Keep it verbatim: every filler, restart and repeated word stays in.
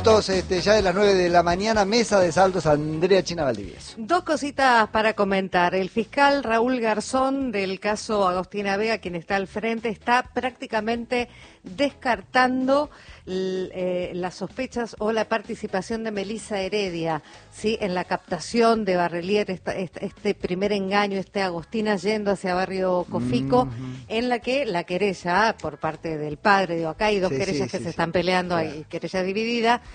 Este, ya de las nueve de la mañana, mesa de saldos Andrea China Valdivieso. Dos cositas para comentar. El fiscal Raúl Garzón, del caso Agostina Vega, quien está al frente, está prácticamente descartando eh, las sospechas o la participación de Melissa Heredia, ¿sí?, en la captación de Barrelier, esta, este, este primer engaño, este Agostina yendo hacia Barrio Cofico, mm-hmm. en la que la querella por parte del padre, digo, acá hay dos sí, querellas sí, que sí, se sí. están peleando, claro. Hay querella dividida,